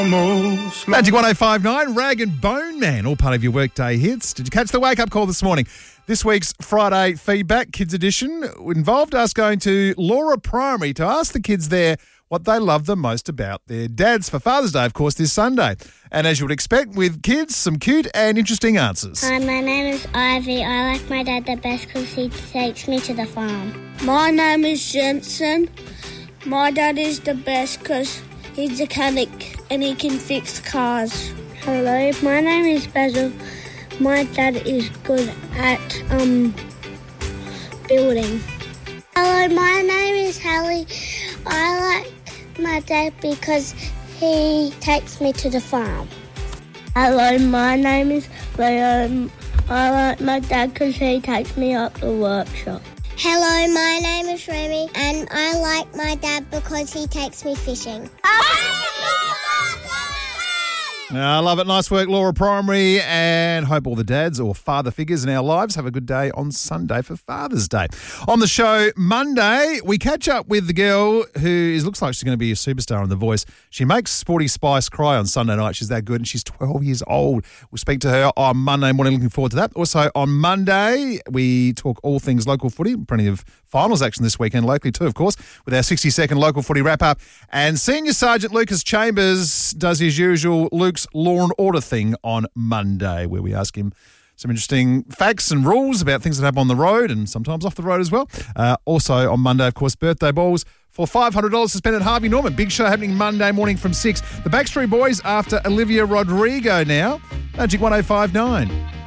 Magic 1059, Rag and Bone Man, all part of your workday hits. Did you catch the wake-up call this morning? This week's Friday Feedback Kids Edition involved us going to Laura Primary to ask the kids there what they love the most about their dads for Father's Day, of course, this Sunday. And as you would expect with kids, some cute and interesting answers. Hi, my name is Ivy. I like my dad the best because he takes me to the farm. My name is Jensen. My dad is the best because he's a mechanic and he can fix cars. Hello, my name is Basil. My dad is good at building. Hello, my name is Hallie. I like my dad because he takes me to the farm. Hello, my name is Leo. I like my dad because he takes me up the workshop. Hello, my name is Remy and I like my dad because he takes me fishing. I love it. Nice work, Laura Primary, and hope all the dads or father figures in our lives have a good day on Sunday for Father's Day. On the show Monday, we catch up with the girl who looks like she's going to be a superstar on The Voice. She makes Sporty Spice cry on Sunday night. She's that good, and she's 12 years old. We'll speak to her on Monday morning. Looking forward to that. Also, on Monday, we talk all things local footy. Plenty of finals action this weekend, locally too, of course, with our 60-second local footy wrap-up. And Senior Sergeant Lucas Chambers does his usual Luke's Law and Order thing on Monday, where we ask him some interesting facts and rules about things that happen on the road and sometimes off the road as well. Also on Monday, of course, birthday balls for $500 to spend at Harvey Norman. Big show happening Monday morning from 6. The Backstreet Boys after Olivia Rodrigo now. Magic 1059.